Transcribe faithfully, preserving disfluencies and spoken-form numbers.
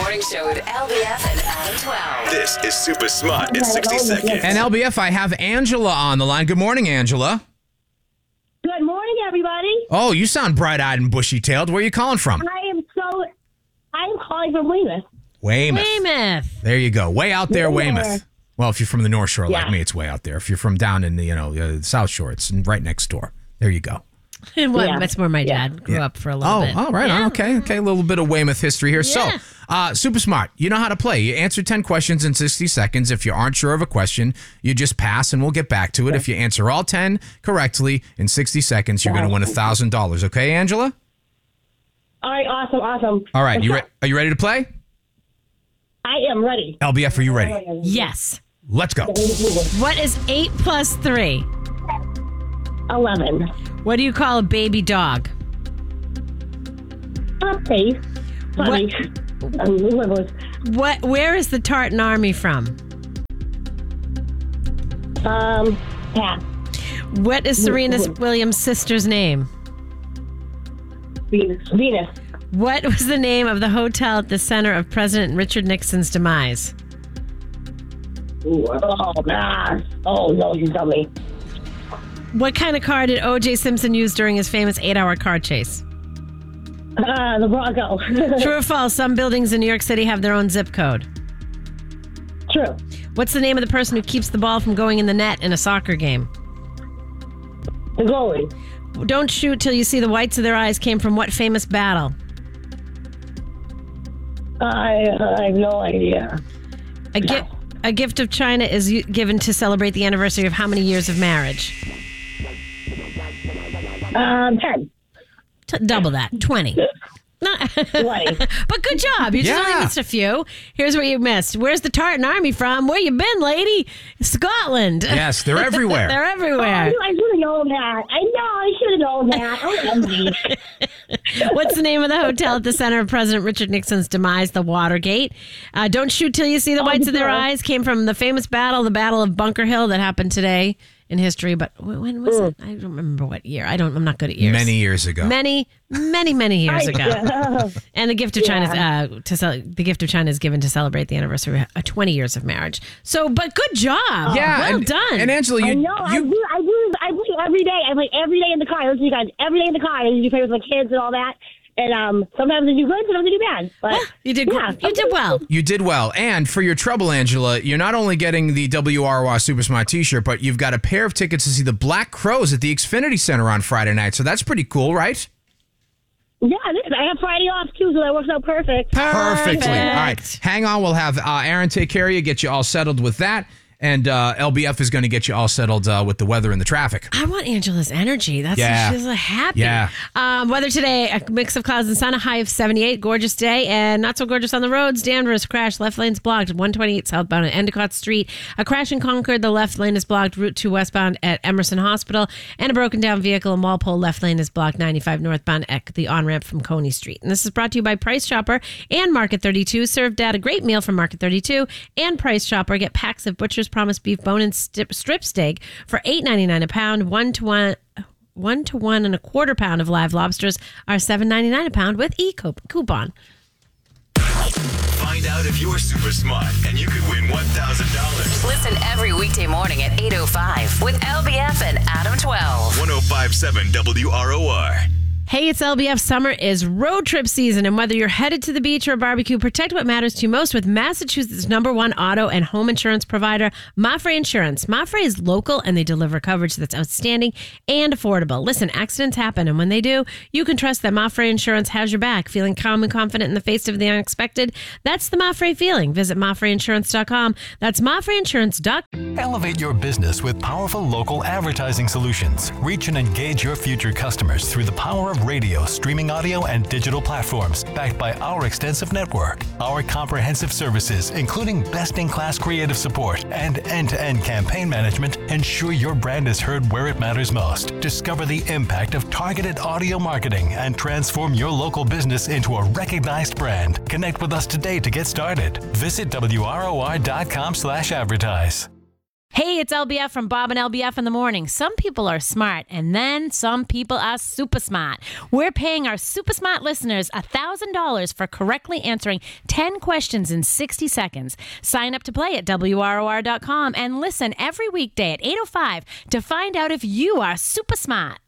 Morning Show with L B F and Adam twelve. This is Super Smart in sixty seconds. And L B F, I have Angela on the line. Good morning, Angela. Good morning, everybody. Oh, you sound bright-eyed and bushy-tailed. Where are you calling from? I am so, I am calling from Weymouth. Weymouth. Weymouth. There you go. Way out there, Yeah. Weymouth. Well, if you're from the North Shore like Yeah. me, it's way out there. If you're from down in the, you know, uh, South Shore, it's right next door. There you go. Well, Yeah. that's where my Yeah. dad grew Yeah. up for a little Oh, bit. all right. Yeah. Okay. Okay. A little bit of Weymouth history here. Yeah. So, uh, Super Smart. You know how to play. You answer ten questions in sixty seconds. If you aren't sure of a question, you just pass and we'll get back to it. If you answer all ten correctly in sixty seconds, you're going to win one thousand dollars. Okay, Angela? All right, awesome, awesome. All right. You re- are you ready to play? I am ready. L B F, are you ready? Yes. Let's go. What is eight plus three? eleven. What do you call a baby dog? Okay. Funny. Um, whoever- What? Where is the Tartan Army from? um, pass. What is Serena Williams' sister's name? Venus. Venus. What was the name of the hotel at the center of President Richard Nixon's demise? Ooh, oh, gosh. Oh, no, you tell me. What kind of car did O J Simpson use during his famous eight-hour car chase? Uh, the Bronco. True or false? Some buildings in New York City have their own zip code. True. What's the name of the person who keeps the ball from going in the net in a soccer game? The goalie. Don't shoot till you see the whites of their eyes came from what famous battle? I, I have no idea. A, gi- a gift of China is u- given to celebrate the anniversary of how many years of marriage? Um, ten. T- double that, twenty. Not- twenty. But good job. You just Yeah. only missed a few. Here's what you missed. Where's the Tartan Army from? Where you been, lady? Scotland. Yes, they're everywhere. They're Oh, everywhere. I should have known that. I know, I should have known that. Oh, envy. What's the name of the hotel at the center of President Richard Nixon's demise, the Watergate? Uh, don't shoot till you see the whites of their sure. eyes came from the famous battle, the Battle of Bunker Hill, that happened today in history. But wh- when was it? I don't remember what year. I don't. I'm not good at years. Many years ago. Many, many, many years ago. Yeah. And the gift of China is uh, to cel- the gift of China is given to celebrate the anniversary of twenty years of marriage. So, but good job. Yeah. well and, done. And Angela, you, I know. I you do. I do. I play every day. I play every day in the car. I listen to you guys every day in the car. I usually play with my kids and all that. And um, sometimes I do good, sometimes I do bad. But Well, you did. yeah, you did well. You did well. And for your trouble, Angela, you're not only getting the W R Y Super Smart t-shirt, but you've got a pair of tickets to see the Black Crowes at the Xfinity Center on Friday night. So that's pretty cool, right? Yeah, listen, I have Friday off too, so that works out perfect. Perfectly. All right. Hang on. We'll have uh, Aaron take care of you, get you all settled with that. And uh, L B F is going to get you all settled uh, with the weather and the traffic. I want Angela's energy. That's Yeah. she's happy. Yeah. Um, weather today, a mix of clouds and sun, a high of seventy-eight. Gorgeous day and not so gorgeous on the roads. Danvers crash, left lane's blocked. one twenty-eight southbound at Endicott Street. A crash in Concord, the left lane is blocked. Route two westbound at Emerson Hospital. And a broken down vehicle in Walpole, left lane is blocked. ninety-five northbound at the on-ramp from Coney Street. And this is brought to you by Price Chopper and Market thirty-two. Served at a great meal from Market thirty-two and Price Chopper. Get packs of Butcher's Promise beef bone and strip, strip steak for eight ninety-nine a pound. One to one, one to one and a quarter pound of live lobsters are seven ninety-nine a pound with e coupon. Find out if you're super smart and you could win one thousand dollars. Listen every weekday morning at eight oh five with L B F and Adam twelve. one oh five point seven W R O R. Hey, it's L B F. Summer is road trip season, and whether you're headed to the beach or a barbecue, protect what matters to you most with Massachusetts' number one auto and home insurance provider, Mafre Insurance. Mafre is local, and they deliver coverage that's outstanding and affordable. Listen, accidents happen, and when they do, you can trust that Mafre Insurance has your back. Feeling calm and confident in the face of the unexpected? That's the Mafre feeling. Visit Mafre Insurance dot com. That's Mafre Insurance dot com. Elevate your business with powerful local advertising solutions. Reach and engage your future customers through the power of radio, streaming audio, and digital platforms backed by our extensive network. Our comprehensive services, including best-in-class creative support and end-to-end campaign management, ensure your brand is heard where it matters most. Discover the impact of targeted audio marketing and transform your local business into a recognized brand. Connect with us today to get started. Visit W R O R dot com slash advertise. Hey, it's L B F from Bob and L B F in the morning. Some people are smart, and then some people are super smart. We're paying our super smart listeners one thousand dollars for correctly answering ten questions in sixty seconds. Sign up to play at W R O R dot com and listen every weekday at eight oh five to find out if you are super smart.